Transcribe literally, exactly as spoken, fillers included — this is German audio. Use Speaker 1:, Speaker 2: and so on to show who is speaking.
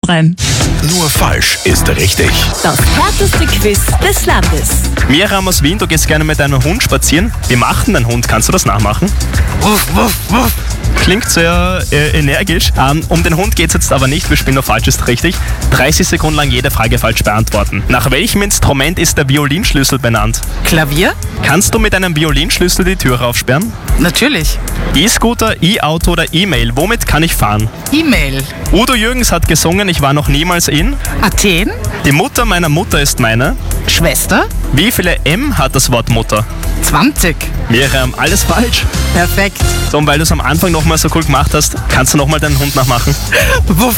Speaker 1: rein.
Speaker 2: Nur falsch ist richtig.
Speaker 3: Das härteste Quiz des Landes.
Speaker 4: Miriam aus Wien, du gehst gerne mit deinem Hund spazieren. Wie macht denn dein Hund? Kannst du das nachmachen?
Speaker 5: Wuff, wuff, wuff.
Speaker 4: Klingt sehr äh, energisch. Ähm, um den Hund geht es jetzt aber nicht. Wir spielen nur falsch ist richtig. dreißig Sekunden lang jede Frage falsch beantworten. Nach welchem Instrument ist der Violinschlüssel benannt?
Speaker 5: Klavier?
Speaker 4: Kannst du mit einem Violinschlüssel die Tür aufsperren?
Speaker 5: Natürlich.
Speaker 4: E-Scooter, E-Auto oder E-Mail? Womit kann ich fahren?
Speaker 5: E-Mail.
Speaker 4: Udo Jürgens hat gesungen, ich war noch niemals in.
Speaker 5: Athen?
Speaker 4: Die Mutter meiner Mutter ist meine.
Speaker 5: Schwester?
Speaker 4: Wie viele M hat das Wort Mutter?
Speaker 5: zwanzig.
Speaker 4: Miriam, alles falsch.
Speaker 5: Perfekt.
Speaker 4: So, und weil du es am Anfang nochmal so cool gemacht hast, kannst du nochmal deinen Hund nachmachen?
Speaker 5: Wuff,